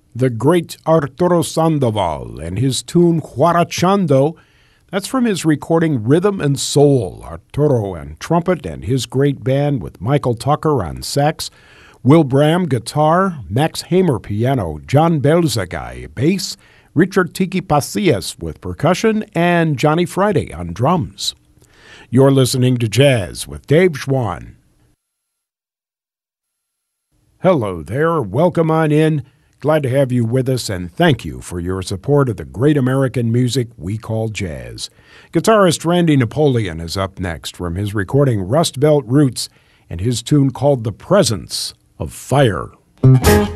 the great Arturo Sandoval and his tune Huarachando. That's from his recording Rhythm and Soul. Arturo on trumpet and his great band with Michael Tucker on sax, Will Bram guitar, Max Hamer piano, John Belzagay bass, Richard Tiki Pasillas with percussion, and Johnny Friday on drums. You're listening to Jazz with Dave Schwann. Hello there, welcome on in. Glad to have you with us, and thank you for your support of the great American music we call jazz. Guitarist Randy Napoleon is up next from his recording Rust Belt Roots and his tune called The Presence of Fire.